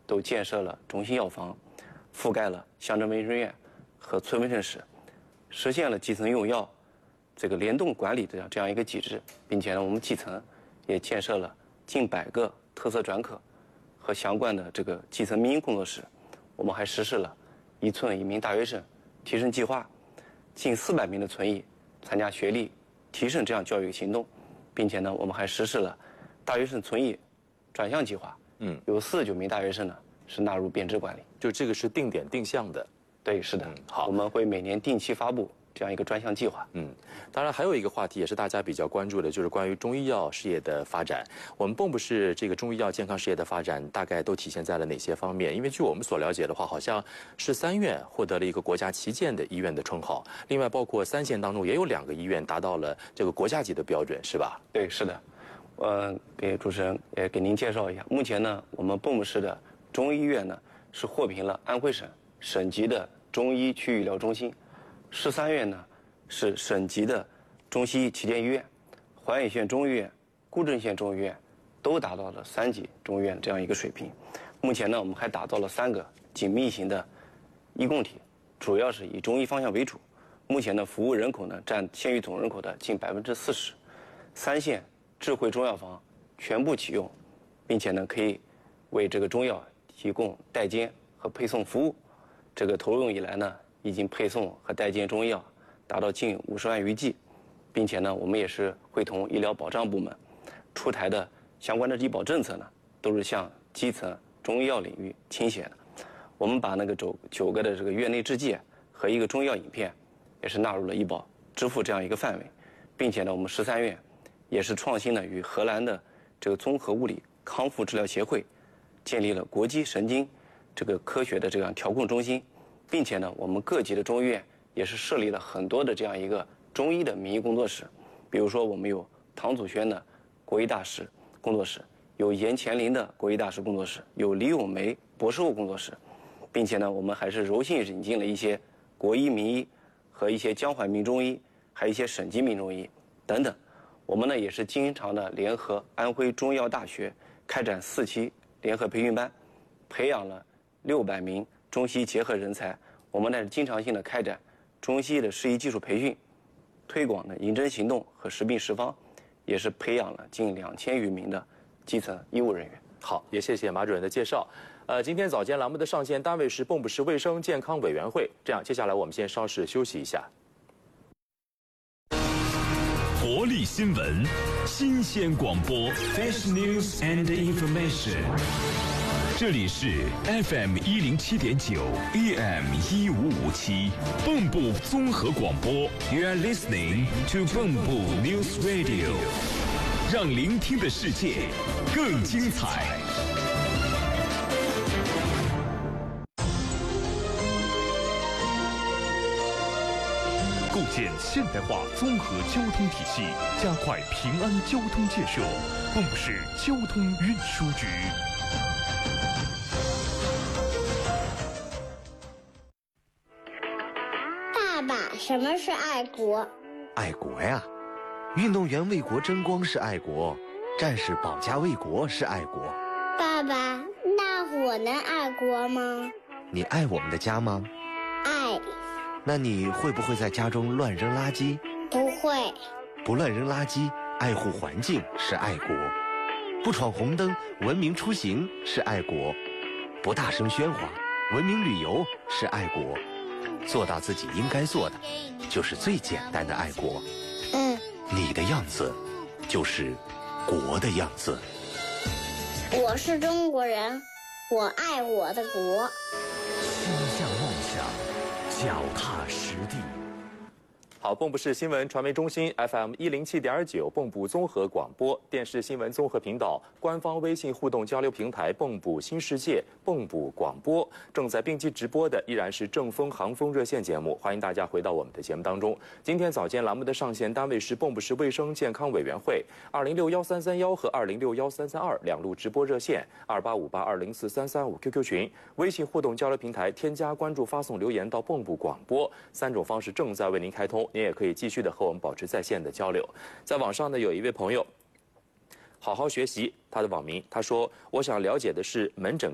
都建设了中心药房，覆盖了乡镇卫生院和村卫生室，实现了基层用药这个联动管理的这样一个机制，并且呢，我们基层也建设了近100个特色专科和相关的这个基层民营工作室。我们还实施了1村1名大学生提升计划，近400名的村医参加学历提升这样教育行动，并且呢，我们还实施了大学生村医转向计划。有49名大学生呢是纳入编制管理。 就这个是定点定向的。 对，是的。 好， 我们会每年定期发布这样一个专项计划。 当然还有一个话题也是大家比较关注的，就是关于中医药事业的发展。我们蚌埠市这个中医药健康事业的发展，大概都体现在了哪些方面？因为据我们所了解的话，好像市3院获得了一个国家旗舰的医院的称号，另外包括3县当中也有2个医院达到了这个国家级的标准，是吧？ 对，是的。给主持人也给您介绍一下，目前呢，我们蚌埠市的中医院呢是获评了安徽省省级的中医区域医疗中心，市3院呢是省级的中西医旗舰医院，怀远县中医院、固镇县中医院都达到了3级中医院这样一个水平。目前呢，我们还打造了3个紧密型的医共体，主要是以中医方向为主。目前的服务人口呢占县域总人口的近40%，3县智慧中药房全部启用，并且呢可以为这个中药提供代监和配送服务。这个投用以来呢，已经配送和代监中医药达到近50万余剂，并且呢，我们也是会同医疗保障部门出台的相关的医保政策呢，都是向基层中医药领域倾斜的。我们把那个9个的这个院内制剂和1个中医药饮片，也是纳入了医保支付这样一个范围，并且呢，我们13院也是创新的与荷兰的这个综合物理康复治疗协会建立了国际神经这个科学的这样调控中心，并且呢，我们各级的中医院也是设立了很多的这样一个中医的民医工作室，比如说我们有唐祖轩的国医大师工作室，有严乾林的国医大师工作室，有李咏梅博士后工作室，并且呢，我们还是柔性引进了一些国医民医和一些江淮民中医，还有一些省级民中医等等。我们呢也是经常的联合安徽中医药大学开展4期联合培训班，培养了600名中西医结合人才。我们呢是经常性的开展中西医的适宜技术培训，推广的饮诊行动和实病实方，也是培养了近2000余名的基层医务人员。 好，也谢谢马主任的介绍。今天早间栏目的上线单位是蚌埠市卫生健康委员会。这样，接下来我们先稍事休息一下。 活力新闻，新鲜广播 ，Fresh News and Information。 这里是 FM 107.9 AM 1557蚌埠综合广播。 You are listening to 蚌埠 News Radio， 让聆听的世界更精彩。构建现代化综合交通体系，加快平安交通建设。蚌埠市交通运输局。 爸爸，什么是爱国？ 爱国呀，运动员为国争光是爱国，战士保家卫国是爱国。 爸爸，那我能爱国吗？ 你爱我们的家吗？ 爱。 那你会不会在家中乱扔垃圾？ 不会。 不乱扔垃圾，爱护环境是爱国。不闯红灯，文明出行是爱国。不大声喧哗，文明旅游是爱国。做到自己应该做的，就是最简单的爱国。你的样子，就是国的样子。 我是中国人，我爱我的国。 心向梦想，脚踏实地。 好，蚌埠市新闻传媒中心 FM 107.9蚌埠综合广播电视新闻综合频道官方微信互动交流平台蚌埠新世界蚌埠广播正在并机直播的依然是正风航风热线节目，欢迎大家回到我们的节目当中。今天早间栏目的上线单位是蚌埠市卫生健康委员会，20613331和20613332两路直播热线，2858204335 QQ 群，微信互动交流平台添加关注发送留言到蚌埠广播，3种方式正在为您开通。您也可以继续的和我们保持在线的交流。在网上呢，有一位朋友好好学习，他的网名他说：“我想了解的是门诊